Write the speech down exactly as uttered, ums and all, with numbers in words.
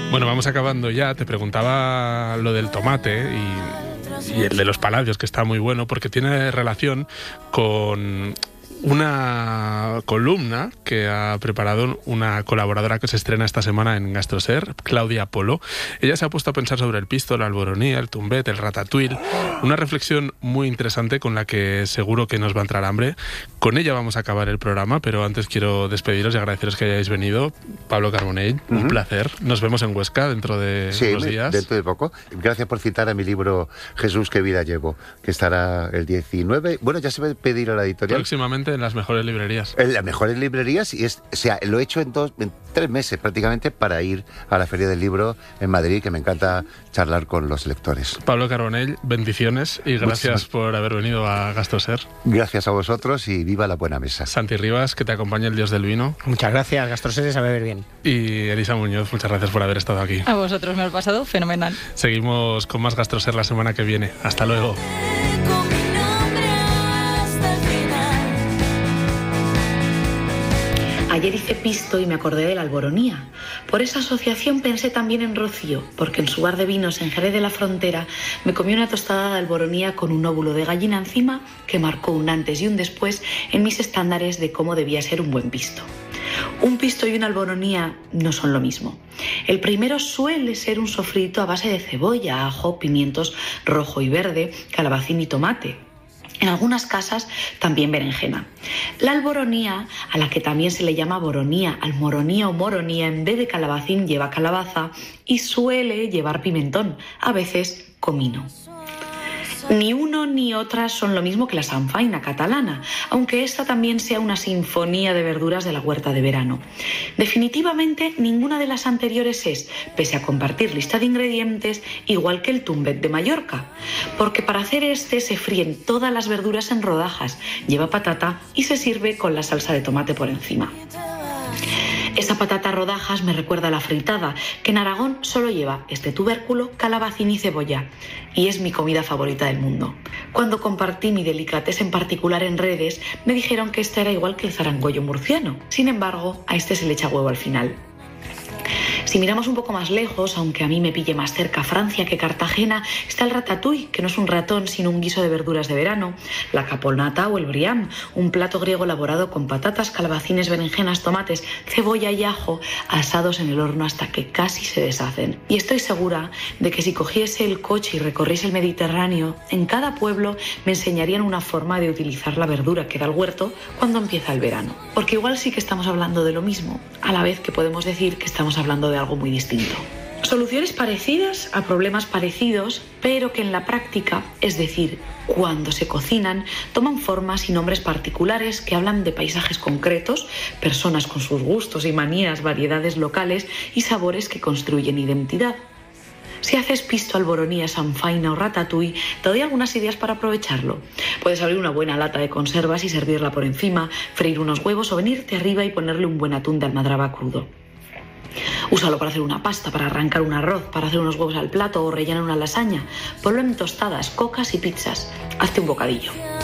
Bueno, vamos acabando ya. Te preguntaba lo del tomate y, y el de los palladios, que está muy bueno, porque tiene relación con una columna que ha preparado una colaboradora que se estrena esta semana en Gastroser, Claudia Polo. Ella se ha puesto a pensar sobre el pisto, la alboronía, el tumbet, el ratatouille. Una reflexión muy interesante con la que seguro que nos va a entrar hambre. Con ella vamos a acabar el programa, pero antes quiero despediros y agradeceros que hayáis venido. Pablo Carbonell, uh-huh. un placer. Nos vemos en Huesca dentro de sí, unos días. dentro de poco. Gracias por citar a mi libro Jesús, qué vida llevo, que estará el diecinueve. Bueno, ya se va a pedir a la editorial. Próximamente en las mejores librerías. En las mejores librerías, y es, o sea, lo he hecho en, dos, en tres meses prácticamente para ir a la Feria del Libro en Madrid, que me encanta charlar con los lectores. Pablo Carbonell, bendiciones y gracias Muchísimas. por haber venido a Gastroser. Gracias a vosotros y viva la buena mesa. Santi Rivas, que te acompaña el dios del vino. Muchas gracias, Gastroser es a beber bien. Y Elisa Muñoz, muchas gracias por haber estado aquí. A vosotros, me ha pasado fenomenal. Seguimos con más Gastroser la semana que viene. Hasta luego. Ayer hice pisto y me acordé de la alboronía. Por esa asociación pensé también en Rocío, porque en su bar de vinos en Jerez de la Frontera me comí una tostada de alboronía con un óvulo de gallina encima que marcó un antes y un después en mis estándares de cómo debía ser un buen pisto. Un pisto y una alboronía no son lo mismo. El primero suele ser un sofrito a base de cebolla, ajo, pimientos rojo y verde, calabacín y tomate. En algunas casas también berenjena. La alboronía, a la que también se le llama boronía, almoronía o moronía, en vez de calabacín lleva calabaza y suele llevar pimentón, a veces comino. Ni uno ni otra son lo mismo que la sanfaina catalana, aunque esta también sea una sinfonía de verduras de la huerta de verano. Definitivamente ninguna de las anteriores es, pese a compartir lista de ingredientes, igual que el tumbet de Mallorca, porque para hacer este se fríen todas las verduras en rodajas, lleva patata y se sirve con la salsa de tomate por encima. Esa patata a rodajas me recuerda a la fritada, que en Aragón solo lleva este tubérculo, calabacín y cebolla, y es mi comida favorita del mundo. Cuando compartí mi delicatessen en particular en redes, me dijeron que este era igual que el zarangollo murciano. Sin embargo, a este se le echa huevo al final. Si miramos un poco más lejos, aunque a mí me pille más cerca Francia que Cartagena, está el ratatouille, que no es un ratón sino un guiso de verduras de verano, la caponata o el briam, un plato griego elaborado con patatas, calabacines, berenjenas, tomates, cebolla y ajo asados en el horno hasta que casi se deshacen. Y estoy segura de que si cogiese el coche y recorriese el Mediterráneo, en cada pueblo me enseñarían una forma de utilizar la verdura que da el huerto cuando empieza el verano. Porque igual sí que estamos hablando de lo mismo, a la vez que podemos decir que estamos hablando de algo muy distinto. Soluciones parecidas a problemas parecidos, pero que en la práctica, es decir, cuando se cocinan, toman formas y nombres particulares que hablan de paisajes concretos, personas con sus gustos y manías, variedades locales y sabores que construyen identidad. Si haces pisto, alboronía, sanfaina o ratatouille, te doy algunas ideas para aprovecharlo. Puedes abrir una buena lata de conservas y servirla por encima, freír unos huevos o venirte arriba y ponerle un buen atún de almadraba crudo. Úsalo para hacer una pasta, para arrancar un arroz, para hacer unos huevos al plato o rellenar una lasaña. Ponlo en tostadas, cocas y pizzas. Hazte un bocadillo.